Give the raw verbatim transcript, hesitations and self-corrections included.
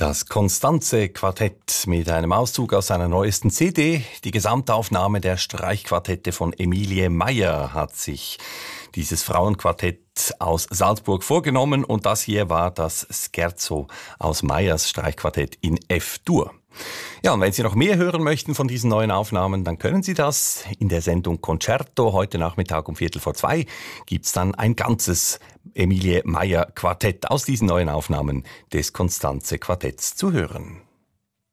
Das Constanze Quartett mit einem Auszug aus seiner neuesten C D. Die Gesamtaufnahme der Streichquartette von Emilie Meyer hat sich dieses Frauenquartett aus Salzburg vorgenommen und das hier war das Scherzo aus Meyers Streichquartett in F-Dur. Ja, und wenn Sie noch mehr hören möchten von diesen neuen Aufnahmen, dann können Sie das in der Sendung Concerto. Heute Nachmittag um Viertel vor zwei gibt's dann ein ganzes Emilie Meyer Quartett aus diesen neuen Aufnahmen des Constanze Quartetts zu hören.